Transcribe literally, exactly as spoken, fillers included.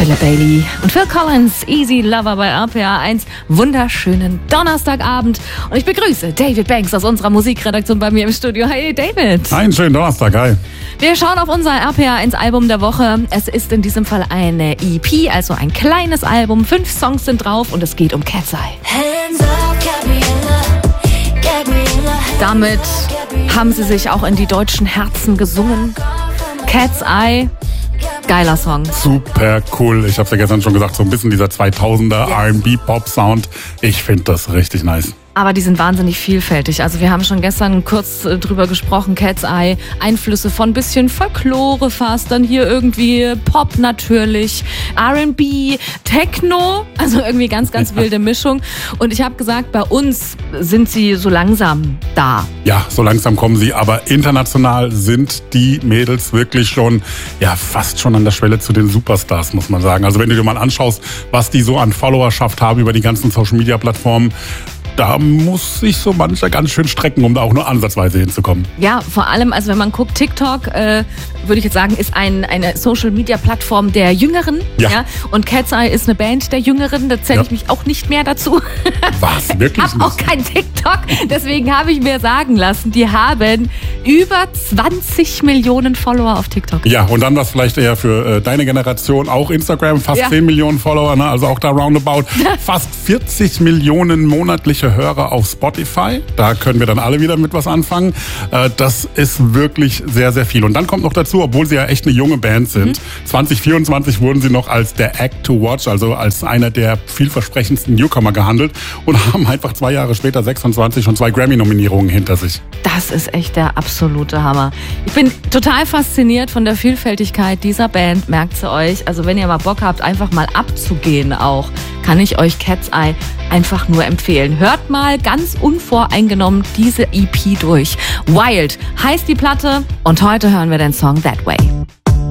Philip Bailey und Phil Collins, Easy Lover bei R P R eins. Wunderschönen Donnerstagabend. Und ich begrüße David Banks aus unserer Musikredaktion bei mir im Studio. Hey David. Einen schönen Donnerstag, hi. Wir schauen auf unser R P R eins Album der Woche. Es ist in diesem Fall eine E P, also ein kleines Album. Fünf Songs sind drauf und es geht um Cat's Eye. Damit haben sie sich auch in die deutschen Herzen gesungen. Cat's Eye. Geiler Song. Super cool. Ich hab's ja gestern schon gesagt, so ein bisschen dieser zweitausender R and B-Pop-Sound. Ich finde das richtig nice. Aber die sind wahnsinnig vielfältig. Also wir haben schon gestern kurz äh, drüber gesprochen, Cat's Eye, Einflüsse von bisschen Folklore fast, dann hier irgendwie Pop natürlich, R and B, Techno, also irgendwie ganz, ganz wilde Mischung. Und ich habe gesagt, bei uns sind sie so langsam da. Ja, so langsam kommen sie, aber international sind die Mädels wirklich schon, ja, fast schon an der Schwelle zu den Superstars, muss man sagen. Also wenn du dir mal anschaust, was die so an Followerschaft haben über die ganzen Social-Media-Plattformen, da muss sich so mancher ganz schön strecken, um da auch nur ansatzweise hinzukommen. Ja, vor allem, also wenn man guckt, TikTok, äh, würde ich jetzt sagen, ist ein, eine Social-Media-Plattform der Jüngeren. Ja. ja. Und Cat's Eye ist eine Band der Jüngeren, da zähle ja. ich mich auch nicht mehr dazu. Was? Wirklich? Ich habe auch kein TikTok, deswegen habe ich mir sagen lassen, die haben über zwanzig Millionen Follower auf TikTok. Ja, und dann was vielleicht eher für äh, deine Generation, auch Instagram, fast ja. zehn Millionen Follower, ne? Also auch da roundabout. Fast vierzig Millionen monatliche Hörer auf Spotify. Da können wir dann alle wieder mit was anfangen. Das ist wirklich sehr, sehr viel. Und dann kommt noch dazu, obwohl sie ja echt eine junge Band sind, mhm. zwanzig vierundzwanzig wurden sie noch als der Act to Watch, also als einer der vielversprechendsten Newcomer gehandelt und haben einfach zwei Jahre später, sechsundzwanzig, schon zwei Grammy-Nominierungen hinter sich. Das ist echt der absolute Hammer. Ich bin total fasziniert von der Vielfältigkeit dieser Band, merkt sie euch. Also wenn ihr mal Bock habt, einfach mal abzugehen auch, kann ich euch Cat's Eye einfach nur empfehlen. Hört mal ganz unvoreingenommen diese E P durch. Wild heißt die Platte und heute hören wir den Song That Way.